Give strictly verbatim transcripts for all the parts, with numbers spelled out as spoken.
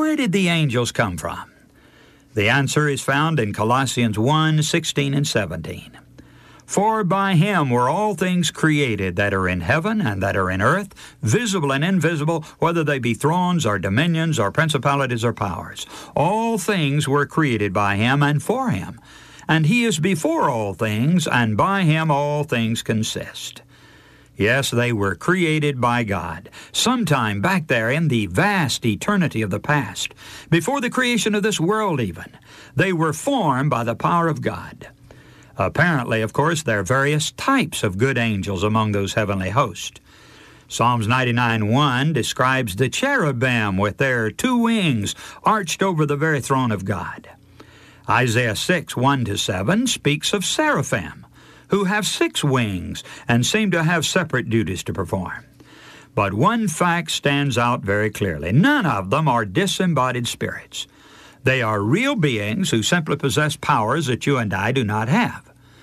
where did the angels come from? The answer is found in Colossians one, sixteen and seventeen. For by him were all things created that are in heaven and that are in earth, visible and invisible, whether they be thrones or dominions or principalities or powers. All things were created by him and for him. And he is before all things, and by him all things consist. Yes, they were created by God, sometime back there in the vast eternity of the past, before the creation of this world even. They were formed by the power of God. Apparently, of course, there are various types of good angels among those heavenly hosts. Psalms ninety-nine one describes the cherubim with their two wings arched over the very throne of God. Isaiah six, one to seven speaks of seraphim, who have six wings and seem to have separate duties to perform. But one fact stands out very clearly. None of them are disembodied spirits. They are real beings who simply possess powers that you and I do not have.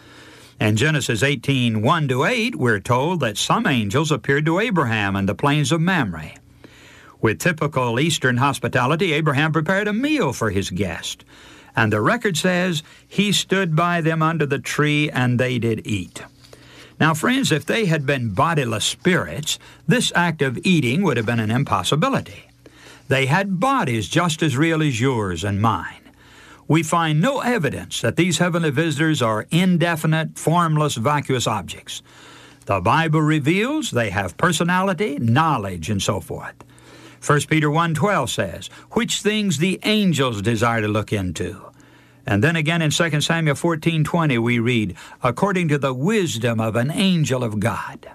In Genesis eighteen, one to eight, we're told that some angels appeared to Abraham in the plains of Mamre. With typical Eastern hospitality, Abraham prepared a meal for his guest, and the record says, he stood by them under the tree, and they did eat. Now, friends, if they had been bodiless spirits, this act of eating would have been an impossibility. They had bodies just as real as yours and mine. We find no evidence that these heavenly visitors are indefinite, formless, vacuous objects. The Bible reveals they have personality, knowledge, and so forth. First Peter one twelve says, which things the angels desire to look into. And then again in Second Samuel fourteen twenty we read, according to the wisdom of an angel of God.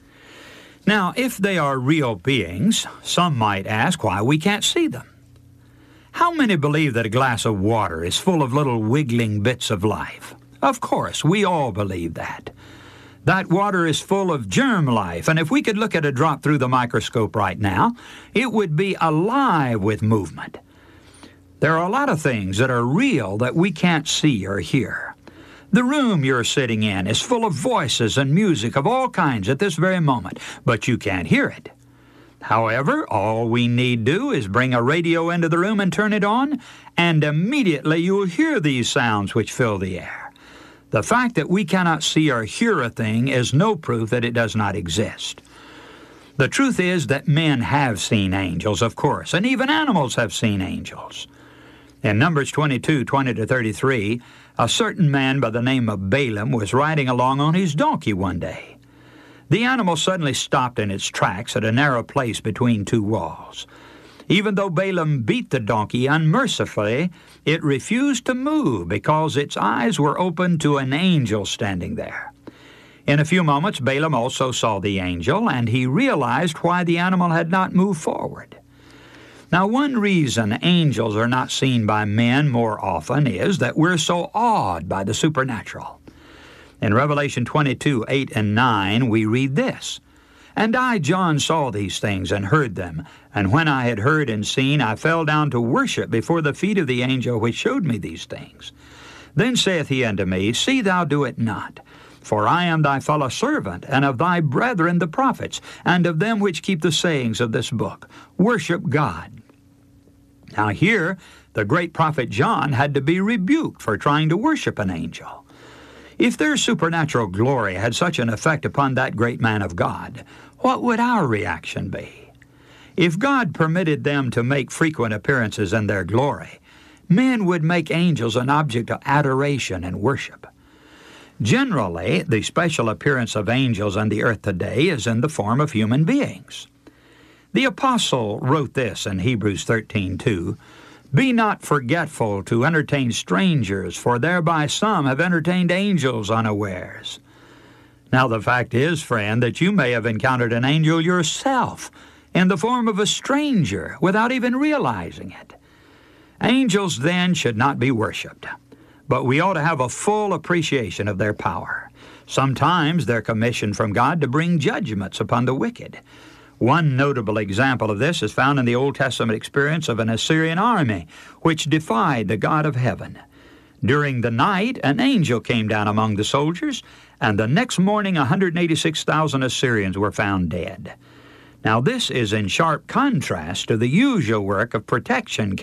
Now, if they are real beings, some might ask why we can't see them. How many believe that a glass of water is full of little wiggling bits of life? Of course, we all believe that. That water is full of germ life, and if we could look at a drop through the microscope right now, it would be alive with movement. There are a lot of things that are real that we can't see or hear. The room you're sitting in is full of voices and music of all kinds at this very moment, but you can't hear it. However, all we need do is bring a radio into the room and turn it on, and immediately you will hear these sounds which fill the air. The fact that we cannot see or hear a thing is no proof that it does not exist. The truth is that men have seen angels, of course, and even animals have seen angels. In Numbers twenty-two, twenty to thirty-three, a certain man by the name of Balaam was riding along on his donkey one day. The animal suddenly stopped in its tracks at a narrow place between two walls. Even though Balaam beat the donkey unmercifully, it refused to move because its eyes were open to an angel standing there. In a few moments, Balaam also saw the angel, and he realized why the animal had not moved forward. Now, one reason angels are not seen by men more often is that we're so awed by the supernatural. In Revelation twenty-two, eight and nine, we read this, and I, John, saw these things and heard them, and when I had heard and seen, I fell down to worship before the feet of the angel which showed me these things. Then saith he unto me, see thou do it not, for I am thy fellow servant, and of thy brethren the prophets, and of them which keep the sayings of this book. Worship God. Now here, the great prophet John had to be rebuked for trying to worship an angel. If their supernatural glory had such an effect upon that great man of God, what would our reaction be? If God permitted them to make frequent appearances in their glory, men would make angels an object of adoration and worship. Generally, the special appearance of angels on the earth today is in the form of human beings. The apostle wrote this in Hebrews thirteen two, be not forgetful to entertain strangers, for thereby some have entertained angels unawares. Now the fact is, friend, that you may have encountered an angel yourself in the form of a stranger without even realizing it. Angels then should not be worshipped, but we ought to have a full appreciation of their power. Sometimes they're commissioned from God to bring judgments upon the wicked. One notable example of this is found in the Old Testament experience of an Assyrian army which defied the God of heaven. During the night, an angel came down among the soldiers, and the next morning one hundred eighty-six thousand Assyrians were found dead. Now this is in sharp contrast to the usual work of protection